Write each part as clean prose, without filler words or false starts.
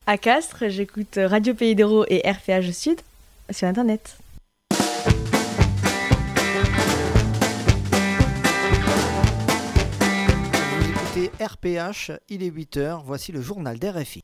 À Castres, j'écoute Radio Pays d'Hérault et RPH Sud sur Internet. Vous écoutez RPH, il est 8h, voici le journal d'RFI.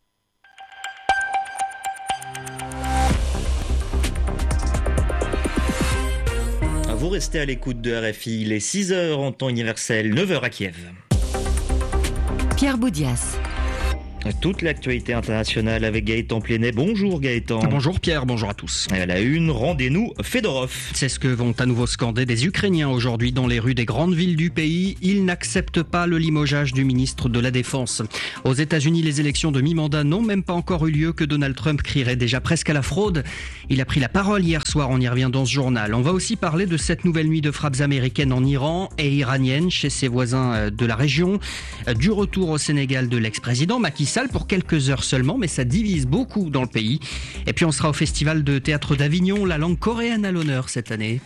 Vous restez à l'écoute de RFI, il est 6h en temps universel, 9h à Kiev. Pierre Boudias. Toute l'actualité internationale avec Gaëtan Plénet. Bonjour Gaëtan. Bonjour Pierre, bonjour à tous. Et à la une, rendez-nous Fedorov. C'est ce que vont à nouveau scander des Ukrainiens aujourd'hui dans les rues des grandes villes du pays. Ils n'acceptent pas le limogeage du ministre de la Défense. Aux États-Unis, les élections de mi-mandat n'ont même pas encore eu lieu que Donald Trump crierait déjà presque à la fraude. Il a pris la parole hier soir, on y revient dans ce journal. On va aussi parler de cette nouvelle nuit de frappes américaines en Iran et iraniennes chez ses voisins de la région. Du retour au Sénégal de l'ex-président Macky Sall pour quelques heures seulement, mais ça divise beaucoup dans le pays. Et puis on sera au Festival de théâtre d'Avignon, la langue coréenne à l'honneur cette année.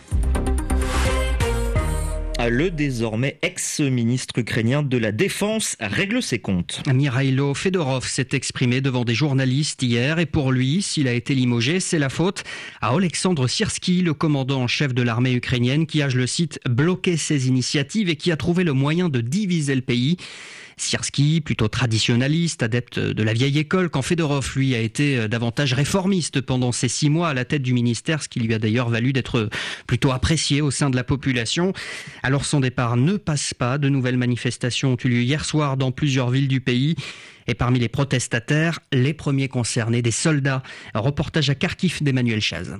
Le désormais ex-ministre ukrainien de la Défense règle ses comptes. Mikhailo Fedorov s'est exprimé devant des journalistes hier et pour lui, s'il a été limogé, c'est la faute à Oleksandr Syrski, le commandant en chef de l'armée ukrainienne qui a, je le cite, bloqué ses initiatives et qui a trouvé le moyen de diviser le pays. Syrski, plutôt traditionnaliste, adepte de la vieille école, quand Fedorov, lui, a été davantage réformiste pendant ses 6 mois à la tête du ministère, ce qui lui a d'ailleurs valu d'être plutôt apprécié au sein de la population. Alors son départ ne passe pas. De nouvelles manifestations ont eu lieu hier soir dans plusieurs villes du pays. Et parmi les protestataires, les premiers concernés, des soldats. Un reportage à Kharkiv d'Emmanuel Chaz.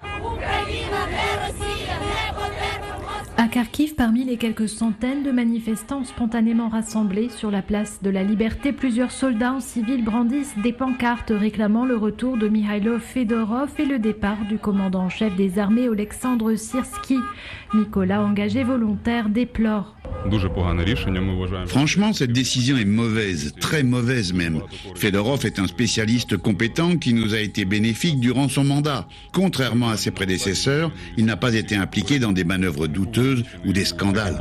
À Kharkiv, parmi les quelques centaines de manifestants spontanément rassemblés sur la place de la Liberté, plusieurs soldats en civil brandissent des pancartes réclamant le retour de Mikhailo Fedorov et le départ du commandant en chef des armées Oleksandr Syrski. Nicolas, engagé volontaire, déplore. Franchement, cette décision est mauvaise, très mauvaise même. Fedorov est un spécialiste compétent qui nous a été bénéfique durant son mandat. Contrairement à ses prédécesseurs, il n'a pas été impliqué dans des manœuvres douteuses ou des scandales.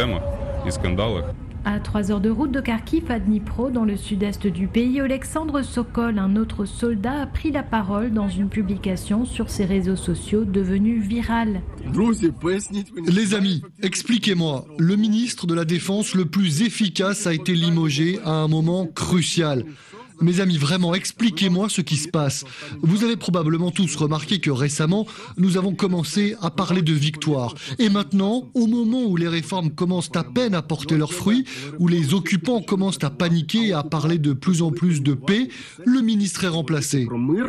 À 3 heures de route de Kharkiv à Dnipro, dans le sud-est du pays, Oleksandr Sokol, un autre soldat, a pris la parole dans une publication sur ses réseaux sociaux devenue virale. Les amis, expliquez-moi, le ministre de la Défense le plus efficace a été limogé à un moment crucial. Mes amis, vraiment, expliquez-moi ce qui se passe. Vous avez probablement tous remarqué que récemment, nous avons commencé à parler de victoire. Et maintenant, au moment où les réformes commencent à peine à porter leurs fruits, où les occupants commencent à paniquer et à parler de plus en plus de paix, le ministre est remplacé.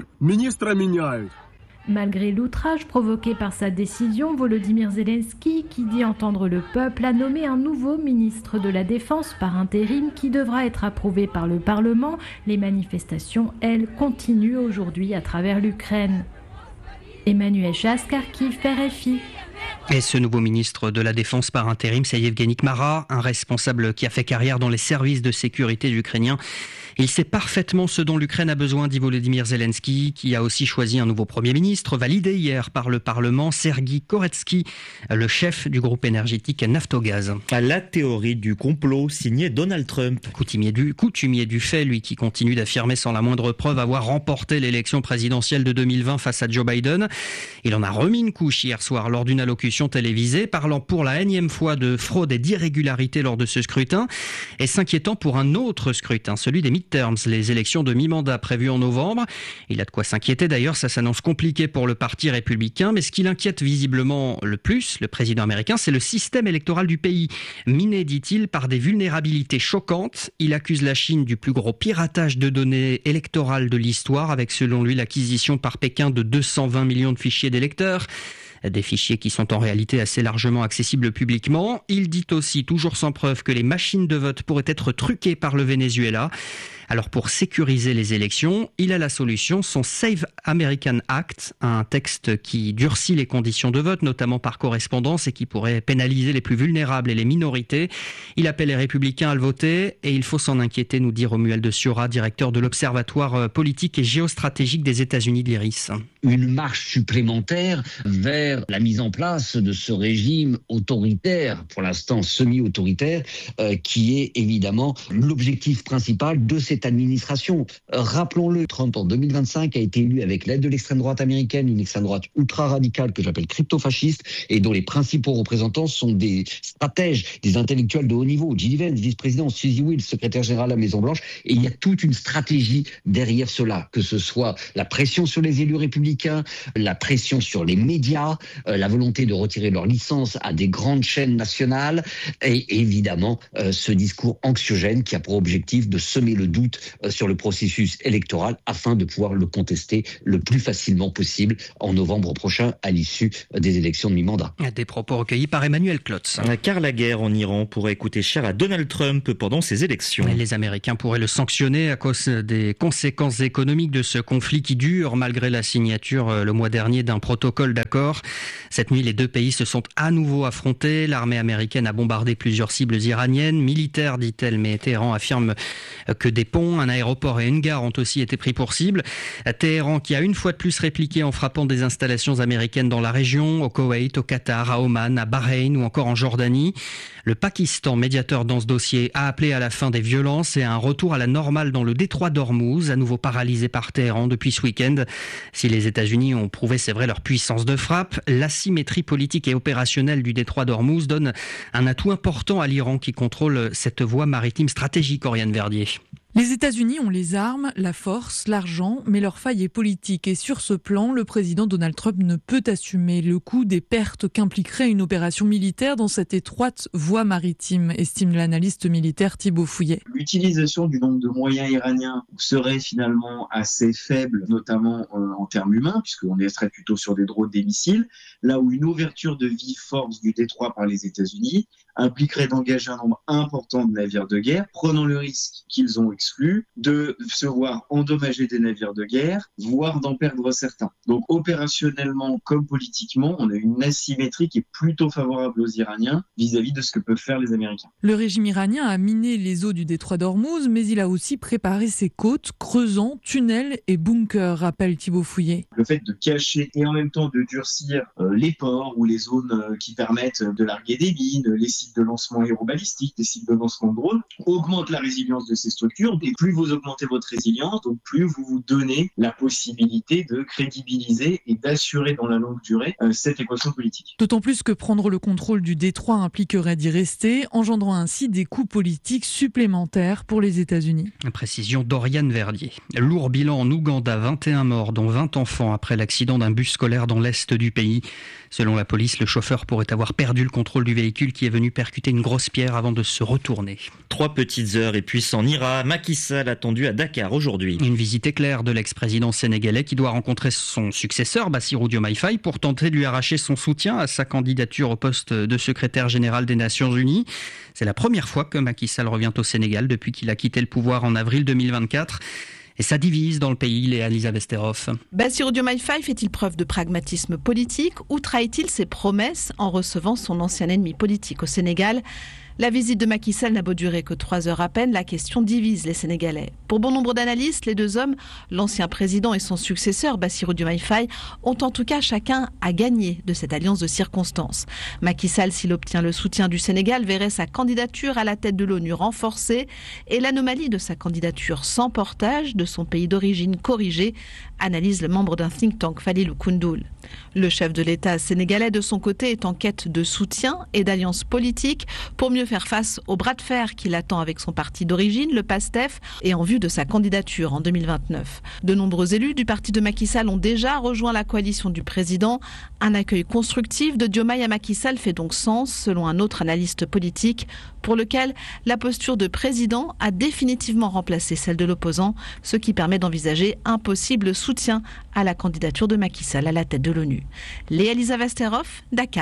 Malgré l'outrage provoqué par sa décision, Volodymyr Zelensky, qui dit entendre le peuple, a nommé un nouveau ministre de la Défense par intérim qui devra être approuvé par le Parlement. Les manifestations, elles, continuent aujourd'hui à travers l'Ukraine. Emmanuel Chaz, Kharkiv, RFI. Et ce nouveau ministre de la Défense par intérim, c'est Yevgeny Kmara, un responsable qui a fait carrière dans les services de sécurité ukrainiens. Il sait parfaitement ce dont l'Ukraine a besoin, dit Volodymyr Zelensky, qui a aussi choisi un nouveau Premier ministre, validé hier par le Parlement, Serguy Koretsky, le chef du groupe énergétique Naftogaz. À la théorie du complot signée Donald Trump. Coutumier du fait, lui qui continue d'affirmer sans la moindre preuve avoir remporté l'élection présidentielle de 2020 face à Joe Biden. Il en a remis une couche hier soir lors d'une allocution télévisée, parlant pour la énième fois de fraude et d'irrégularité lors de ce scrutin, et s'inquiétant pour un autre scrutin, celui des midterms, les élections de mi-mandat prévues en novembre. Il a de quoi s'inquiéter d'ailleurs, ça s'annonce compliqué pour le parti républicain, mais ce qui l'inquiète visiblement le plus, le président américain, c'est le système électoral du pays. Miné, dit-il, par des vulnérabilités choquantes. Il accuse la Chine du plus gros piratage de données électorales de l'histoire, avec selon lui l'acquisition par Pékin de 220 millions de fichiers d'électeurs. Des fichiers qui sont en réalité assez largement accessibles publiquement. Il dit aussi, toujours sans preuve, que les machines de vote pourraient être truquées par le Venezuela. Alors pour sécuriser les élections, il a la solution, son Save American Act, un texte qui durcit les conditions de vote, notamment par correspondance, et qui pourrait pénaliser les plus vulnérables et les minorités. Il appelle les républicains à le voter, et il faut s'en inquiéter, nous dit Romuald de Sciorra, directeur de l'Observatoire politique et géostratégique des États-Unis de l'IRIS. une marche supplémentaire vers la mise en place de ce régime autoritaire, pour l'instant semi-autoritaire, qui est évidemment l'objectif principal de cette administration. Rappelons-le, Trump en 2025 a été élu avec l'aide de l'extrême droite américaine, une extrême droite ultra-radicale que j'appelle crypto-fasciste, et dont les principaux représentants sont des stratèges, des intellectuels de haut niveau. J.D. Vance, vice-président, Suzy Wild, secrétaire général à la Maison-Blanche, et il y a toute une stratégie derrière cela, que ce soit la pression sur les élus républicains, la pression sur les médias, la volonté de retirer leur licence à des grandes chaînes nationales, et évidemment ce discours anxiogène qui a pour objectif de semer le doute sur le processus électoral afin de pouvoir le contester le plus facilement possible en novembre prochain à l'issue des élections de mi-mandat. Des propos recueillis par Emmanuel Klotz. Car la guerre en Iran pourrait coûter cher à Donald Trump pendant ses élections. Les Américains pourraient le sanctionner à cause des conséquences économiques de ce conflit qui dure malgré la signature le mois dernier d'un protocole d'accord. Cette nuit, les deux pays se sont à nouveau affrontés. L'armée américaine a bombardé plusieurs cibles iraniennes, militaires, dit-elle, mais Téhéran affirme que des ponts, un aéroport et une gare ont aussi été pris pour cible. Téhéran qui a une fois de plus répliqué en frappant des installations américaines dans la région, au Koweït, au Qatar, à Oman, à Bahreïn ou encore en Jordanie. Le Pakistan, médiateur dans ce dossier, a appelé à la fin des violences et à un retour à la normale dans le détroit d'Ormuz, à nouveau paralysé par Téhéran depuis ce week-end. Si les États-Unis ont prouvé, c'est vrai, leur puissance de frappe, l'asymétrie politique et opérationnelle du détroit d'Ormuz donne un atout important à l'Iran qui contrôle cette voie maritime stratégique, Oriane Verdier. Les États-Unis ont les armes, la force, l'argent, mais leur faille est politique. Et sur ce plan, le président Donald Trump ne peut assumer le coût des pertes qu'impliquerait une opération militaire dans cette étroite voie maritime, estime l'analyste militaire Thibaut Fouillet. L'utilisation du nombre de moyens iraniens serait finalement assez faible, notamment en termes humains, puisqu'on serait plutôt sur des drones, des missiles, là où une ouverture de vive force du détroit par les États-Unis impliquerait d'engager un nombre important de navires de guerre, prenant le risque qu'ils ont exclu de se voir endommager des navires de guerre, voire d'en perdre certains. Donc opérationnellement comme politiquement, on a une asymétrie qui est plutôt favorable aux Iraniens vis-à-vis de ce que peuvent faire les Américains. Le régime iranien a miné les eaux du détroit d'Ormuz, mais il a aussi préparé ses côtes, creusant tunnels et bunkers, rappelle Thibaut Fouillet. Le fait de cacher et en même temps de durcir les ports ou les zones qui permettent de larguer des mines, les sites de lancement aérobalistique, des sites de lancement de drones, augmente la résilience de ces structures. Et plus vous augmentez votre résilience, donc plus vous vous donnez la possibilité de crédibiliser et d'assurer dans la longue durée cette équation politique. D'autant plus que prendre le contrôle du détroit impliquerait d'y rester, engendrant ainsi des coûts politiques supplémentaires pour les États-Unis. Précision d'Oriane Verdier. Lourd bilan en Ouganda, 21 morts, dont 20 enfants après l'accident d'un bus scolaire dans l'est du pays. Selon la police, le chauffeur pourrait avoir perdu le contrôle du véhicule qui est venu percuter une grosse pierre avant de se retourner. 3 petites heures et puis s'en ira. Macky Sall attendu à Dakar aujourd'hui. Une visite éclair de l'ex-président sénégalais qui doit rencontrer son successeur Bassirou Diomaye Faye pour tenter de lui arracher son soutien à sa candidature au poste de secrétaire général des Nations Unies. C'est la première fois que Macky Sall revient au Sénégal depuis qu'il a quitté le pouvoir en avril 2024. Et ça divise dans le pays, Léa Elisa-Vesteroff. Bassirou Diomaye Faye fait-il preuve de pragmatisme politique ou trahit-il ses promesses en recevant son ancien ennemi politique au Sénégal ? La visite de Macky Sall n'a beau durer que 3 heures à peine, la question divise les Sénégalais. Pour bon nombre d'analystes, les deux hommes, l'ancien président et son successeur, Bassirou Diomaye Faye, ont en tout cas chacun à gagner de cette alliance de circonstances. Macky Sall, s'il obtient le soutien du Sénégal, verrait sa candidature à la tête de l'ONU renforcée et l'anomalie de sa candidature sans portage de son pays d'origine corrigée, analyse le membre d'un think tank, Falilou Koundoul. Le chef de l'État sénégalais, de son côté, est en quête de soutien et d'alliance politique pour mieux faire face au bras de fer qu'il attend avec son parti d'origine, le PASTEF, et en vue de sa candidature en 2029. De nombreux élus du parti de Macky Sall ont déjà rejoint la coalition du président. Un accueil constructif de Diomaye à Macky Sall fait donc sens, selon un autre analyste politique, pour lequel la posture de président a définitivement remplacé celle de l'opposant, ce qui permet d'envisager un possible soutien à la candidature de Macky Sall à la tête de l'ONU. Léa Elisa-Vesteroff, Dakar.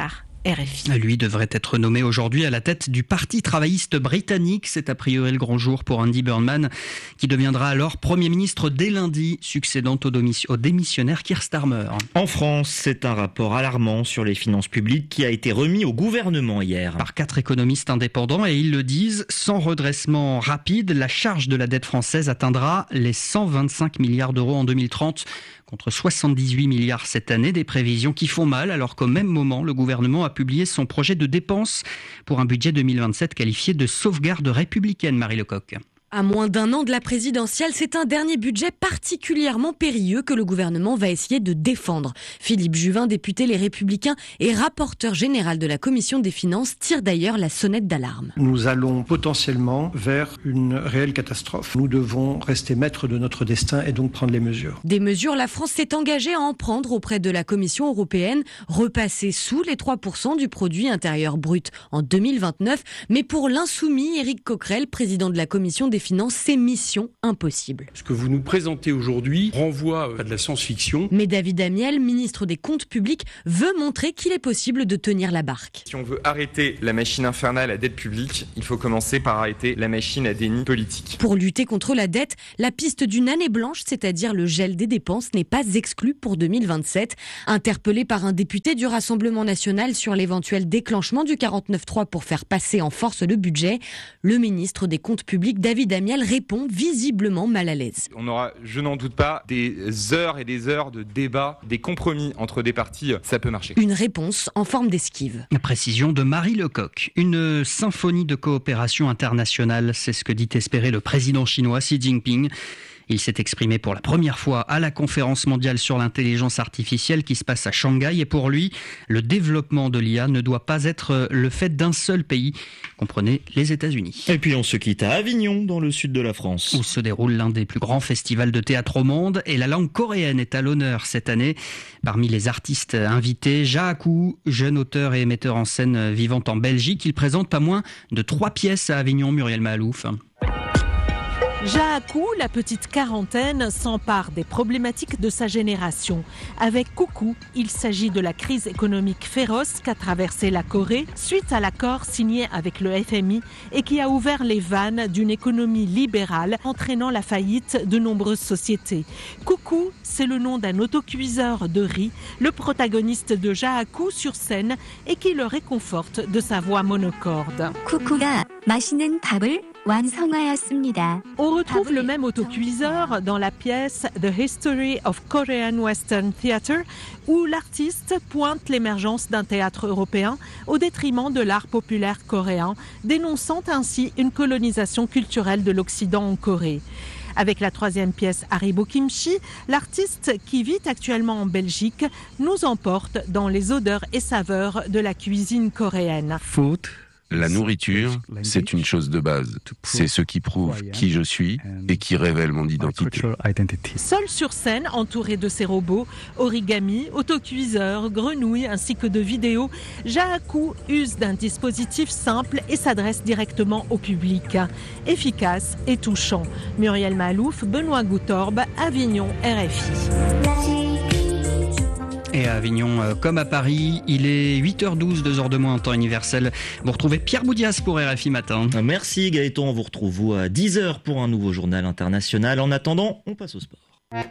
RFI. Lui devrait être nommé aujourd'hui à la tête du Parti travailliste britannique. C'est a priori le grand jour pour Andy Burnham, qui deviendra alors Premier ministre dès lundi, succédant au démissionnaire Keir Starmer. En France, c'est un rapport alarmant sur les finances publiques qui a été remis au gouvernement hier. Par 4 économistes indépendants, et ils le disent, sans redressement rapide, la charge de la dette française atteindra les 125 milliards d'euros en 2030, contre 78 milliards cette année, des prévisions qui font mal, alors qu'au même moment, le gouvernement a publié son projet de dépenses pour un budget 2027 qualifié de sauvegarde républicaine, Marie Lecoq. À moins d'un an de la présidentielle, c'est un dernier budget particulièrement périlleux que le gouvernement va essayer de défendre. Philippe Juvin, député Les Républicains et rapporteur général de la Commission des Finances, tire d'ailleurs la sonnette d'alarme. Nous allons potentiellement vers une réelle catastrophe. Nous devons rester maîtres de notre destin et donc prendre les mesures. Des mesures, la France s'est engagée à en prendre auprès de la Commission européenne, repasser sous les 3% du produit intérieur brut en 2029. Mais pour l'insoumis Éric Coquerel, président de la Commission des Finances, c'est mission impossible. Ce que vous nous présentez aujourd'hui renvoie à de la science-fiction. Mais David Amiel, ministre des Comptes publics, veut montrer qu'il est possible de tenir la barque. Si on veut arrêter la machine infernale à dette publique, il faut commencer par arrêter la machine à déni politique. Pour lutter contre la dette, la piste d'une année blanche, c'est-à-dire le gel des dépenses, n'est pas exclue pour 2027. Interpellé par un député du Rassemblement national sur l'éventuel déclenchement du 49.3 pour faire passer en force le budget, le ministre des Comptes publics, David Amiel, répond visiblement mal à l'aise. On aura, je n'en doute pas, des heures et des heures de débat, des compromis entre des partis, ça peut marcher. Une réponse en forme d'esquive. La précision de Marie Lecoq. Une symphonie de coopération internationale, c'est ce que dit espérer le président chinois Xi Jinping. Il s'est exprimé pour la première fois à la conférence mondiale sur l'intelligence artificielle qui se passe à Shanghai. Et pour lui, le développement de l'IA ne doit pas être le fait d'un seul pays, comprenez les États-Unis. Et puis on se quitte à Avignon, dans le sud de la France, où se déroule l'un des plus grands festivals de théâtre au monde. Et la langue coréenne est à l'honneur cette année. Parmi les artistes invités, Jaakou, jeune auteur et metteur en scène vivant en Belgique. Il présente pas moins de 3 pièces à Avignon, Muriel Mahalouf. Jaakou, la petite quarantaine, s'empare des problématiques de sa génération. Avec Coucou, il s'agit de la crise économique féroce qu'a traversée la Corée suite à l'accord signé avec le FMI et qui a ouvert les vannes d'une économie libérale entraînant la faillite de nombreuses sociétés. Coucou, c'est le nom d'un autocuiseur de riz, le protagoniste de Jaakou sur scène et qui le réconforte de sa voix monocorde. 쿠쿠가 맛있는 밥을 완성하였습니다. On retrouve le même autocuiseur dans la pièce The History of Korean Western Theatre, où l'artiste pointe l'émergence d'un théâtre européen au détriment de l'art populaire coréen, dénonçant ainsi une colonisation culturelle de l'Occident en Corée. Avec la 3e pièce Haribo Kimchi, l'artiste qui vit actuellement en Belgique nous emporte dans les odeurs et saveurs de la cuisine coréenne. La nourriture, c'est une chose de base. C'est ce qui prouve qui je suis et qui révèle mon identité. Seul sur scène, entouré de ses robots, origami, autocuiseurs, grenouilles ainsi que de vidéos, Jaakou use d'un dispositif simple et s'adresse directement au public. Efficace et touchant. Muriel Mahalouf, Benoît Goutorbe, Avignon, RFI. Et à Avignon, comme à Paris, il est 8h12, 2h de moins en temps universel. Vous retrouvez Pierre Boudias pour RFI Matin. Merci Gaëtan, on vous retrouve vous à 10h pour un nouveau journal international. En attendant, on passe au sport.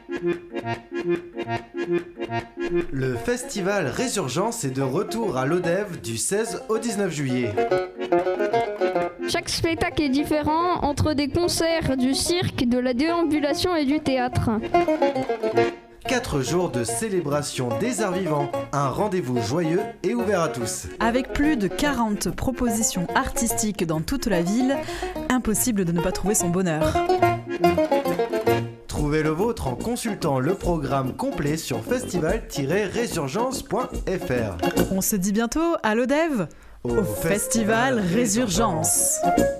Le festival Résurgence est de retour à l'Odève du 16 au 19 juillet. Chaque spectacle est différent entre des concerts, du cirque, de la déambulation et du théâtre. 4 jours de célébration des arts vivants, un rendez-vous joyeux et ouvert à tous. Avec plus de 40 propositions artistiques dans toute la ville, impossible de ne pas trouver son bonheur. Trouvez le vôtre en consultant le programme complet sur festival-résurgence.fr. On se dit bientôt à l'Odève au Festival Résurgence.